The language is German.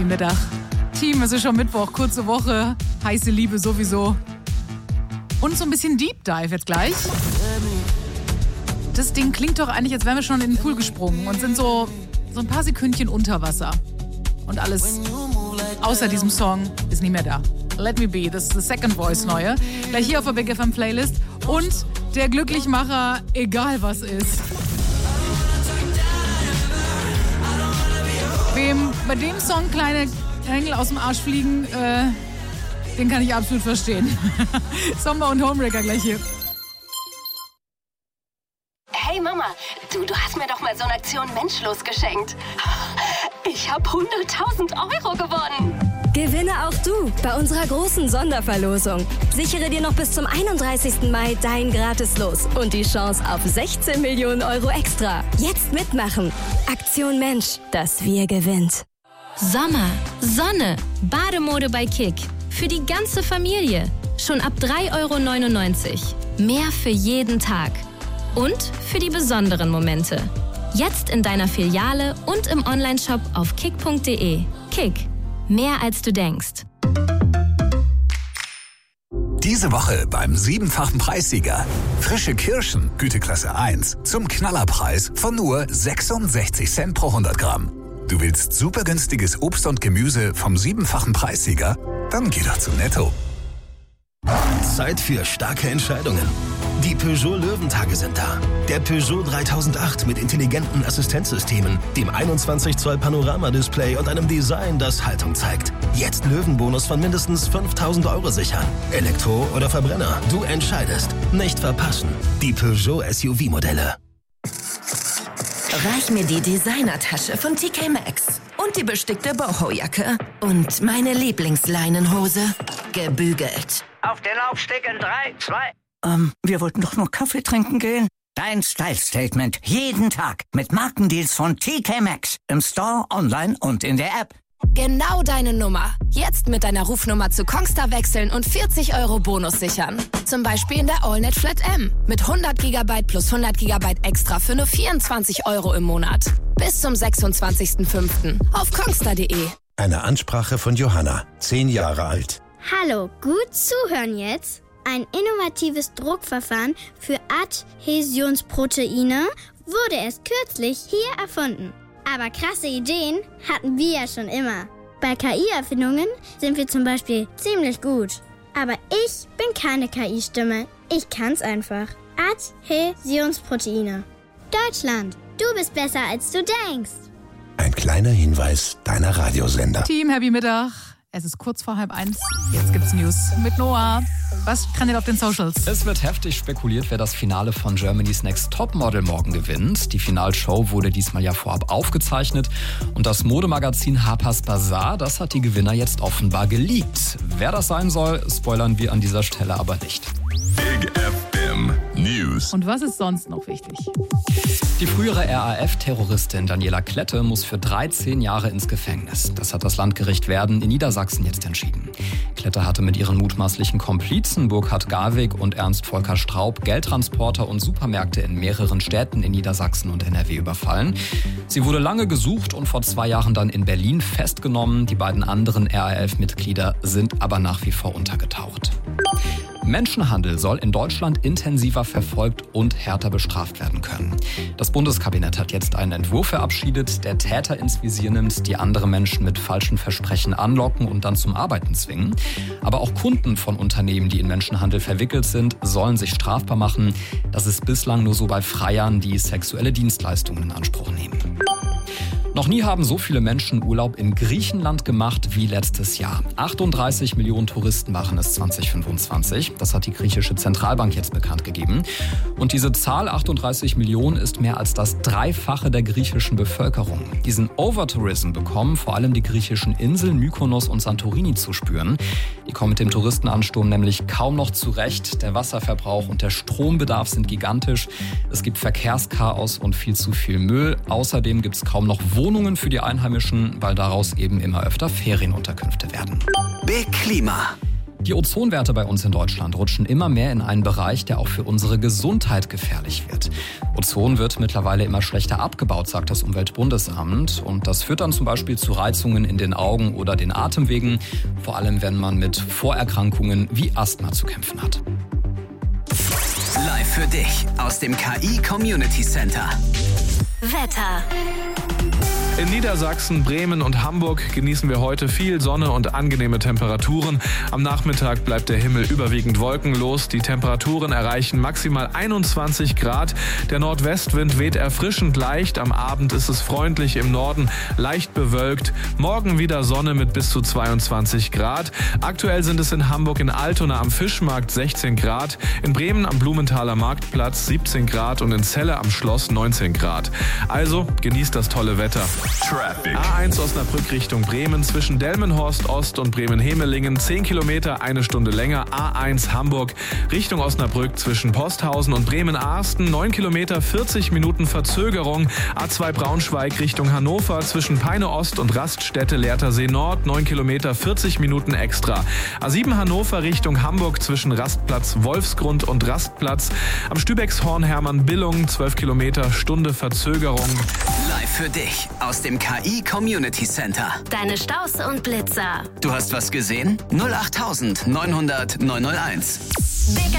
Happy Mittag. Team, es ist schon Mittwoch, kurze Woche, heiße Liebe sowieso. Und so ein bisschen Deep Dive jetzt gleich. Das Ding klingt doch eigentlich, als wären wir schon in den Pool gesprungen und sind so ein paar Sekündchen unter Wasser. Und alles außer diesem Song ist nicht mehr da. Let Me Be, das ist the Second Voice neue. Gleich hier auf der Big FM Playlist. Und der Glücklichmacher, egal was ist. Wem bei dem Song kleine Engel aus dem Arsch fliegen, den kann ich absolut verstehen. Sommer und Homebreaker gleich hier. Hey Mama, du hast mir doch mal so eine Aktion Menschlos geschenkt. Ich habe 100.000 Euro gewonnen. Gewinne auch du bei unserer großen Sonderverlosung. Sichere dir noch bis zum 31. Mai dein Gratis-Los und die Chance auf 16 Millionen Euro extra. Jetzt mitmachen. Aktion Mensch, das Wir gewinnt. Sommer, Sonne, Bademode bei Kick. Für die ganze Familie. Schon ab 3,99 €. Mehr für jeden Tag. Und für die besonderen Momente. Jetzt in deiner Filiale und im Onlineshop auf kick.de. Kick. Mehr als du denkst. Diese Woche beim 7-fachen Preissieger. Frische Kirschen, Güteklasse 1, zum Knallerpreis von nur 66 Cent pro 100 Gramm. Du willst super günstiges Obst und Gemüse vom 7-fachen Preissieger? Dann geh doch zu Netto. Zeit für starke Entscheidungen. Die Peugeot Löwentage sind da. Der Peugeot 3008 mit intelligenten Assistenzsystemen, dem 21 Zoll Panoramadisplay und einem Design, das Haltung zeigt. Jetzt Löwenbonus von mindestens 5.000 € sichern. Elektro oder Verbrenner, du entscheidest. Nicht verpassen. Die Peugeot SUV-Modelle. Reich mir die Designertasche von TK Maxx und die bestickte Boho-Jacke und meine Lieblingsleinenhose, gebügelt. Auf den Laufsteg in 3, 2... wir wollten doch nur Kaffee trinken gehen. Dein Style-Statement jeden Tag mit Markendeals von TK Maxx. Im Store, online und in der App. Genau deine Nummer. Jetzt mit deiner Rufnummer zu Kongstar wechseln und 40 € Bonus sichern. Zum Beispiel in der AllNet Flat M. Mit 100 GB plus 100 GB extra für nur 24 € im Monat. Bis zum 26.05. auf kongstar.de. Eine Ansprache von Johanna, 10 Jahre alt. Hallo, gut zuhören jetzt. Ein innovatives Druckverfahren für Adhäsionsproteine wurde erst kürzlich hier erfunden. Aber krasse Ideen hatten wir ja schon immer. Bei KI-Erfindungen sind wir zum Beispiel ziemlich gut. Aber ich bin keine KI-Stimme. Ich kann's einfach. Adhäsionsproteine. Deutschland, du bist besser, als du denkst. Ein kleiner Hinweis deiner Radiosender. Team, Happy Mittag. Es ist kurz vor 12:30. Jetzt gibt's News mit Noah. Was trendet auf den Socials? Es wird heftig spekuliert, wer das Finale von Germany's Next Topmodel morgen gewinnt. Die Finalshow wurde diesmal ja vorab aufgezeichnet. Und das Modemagazin Harper's Bazaar, das hat die Gewinner jetzt offenbar geleakt. Wer das sein soll, spoilern wir an dieser Stelle aber nicht. Big FM News. Und was ist sonst noch wichtig? Die frühere RAF-Terroristin Daniela Klette muss für 13 Jahre ins Gefängnis. Das hat das Landgericht Werden in Niedersachsen jetzt entschieden. Klette hatte mit ihren mutmaßlichen Komplizen Burkhard Garwig und Ernst Volker Straub Geldtransporter und Supermärkte in mehreren Städten in Niedersachsen und NRW überfallen. Sie wurde lange gesucht und vor 2 Jahren dann in Berlin festgenommen. Die beiden anderen RAF-Mitglieder sind aber nach wie vor untergetaucht. Menschenhandel soll in Deutschland intensiver verfolgt und härter bestraft werden können. Das Bundeskabinett hat jetzt einen Entwurf verabschiedet, der Täter ins Visier nimmt, die andere Menschen mit falschen Versprechen anlocken und dann zum Arbeiten zwingen. Aber auch Kunden von Unternehmen, die in Menschenhandel verwickelt sind, sollen sich strafbar machen. Das ist bislang nur so bei Freiern, die sexuelle Dienstleistungen in Anspruch nehmen. Noch nie haben so viele Menschen Urlaub in Griechenland gemacht wie letztes Jahr. 38 Millionen Touristen waren es 2025. Das hat die griechische Zentralbank jetzt bekannt gegeben. Und diese Zahl 38 Millionen ist mehr als das Dreifache der griechischen Bevölkerung. Diesen Overtourism bekommen vor allem die griechischen Inseln Mykonos und Santorini zu spüren. Die kommen mit dem Touristenansturm nämlich kaum noch zurecht. Der Wasserverbrauch und der Strombedarf sind gigantisch. Es gibt Verkehrschaos und viel zu viel Müll. Außerdem gibt es kaum noch Wohnungen für die Einheimischen, weil daraus eben immer öfter Ferienunterkünfte werden. Big Klima. Die Ozonwerte bei uns in Deutschland rutschen immer mehr in einen Bereich, der auch für unsere Gesundheit gefährlich wird. Ozon wird mittlerweile immer schlechter abgebaut, sagt das Umweltbundesamt. Und das führt dann zum Beispiel zu Reizungen in den Augen oder den Atemwegen, vor allem wenn man mit Vorerkrankungen wie Asthma zu kämpfen hat. Live für dich aus dem KI Community Center. Wetter. In Niedersachsen, Bremen und Hamburg genießen wir heute viel Sonne und angenehme Temperaturen. Am Nachmittag bleibt der Himmel überwiegend wolkenlos. Die Temperaturen erreichen maximal 21 Grad. Der Nordwestwind weht erfrischend leicht. Am Abend ist es freundlich im Norden, leicht bewölkt. Morgen wieder Sonne mit bis zu 22 Grad. Aktuell sind es in Hamburg in Altona am Fischmarkt 16 Grad, in Bremen am Blumenthaler Marktplatz 17 Grad und in Celle am Schloss 19 Grad. Also genießt das tolle Wetter. Traffic. A1 Osnabrück Richtung Bremen zwischen Delmenhorst Ost und Bremen-Hemelingen 10 Kilometer, 1 Stunde länger. A1 Hamburg Richtung Osnabrück zwischen Posthausen und Bremen-Arsten 9 Kilometer, 40 Minuten Verzögerung. A2 Braunschweig Richtung Hannover zwischen Peine Ost und Raststätte Lehrtersee Nord 9 Kilometer, 40 Minuten extra. A7 Hannover Richtung Hamburg zwischen Rastplatz Wolfsgrund und Rastplatz. Am Stübexhorn Hermann-Billung 12 Kilometer, Stunde Verzögerung. Live für dich aus dem KI Community Center. Deine Staus und Blitzer. Du hast was gesehen? 08900 901. Big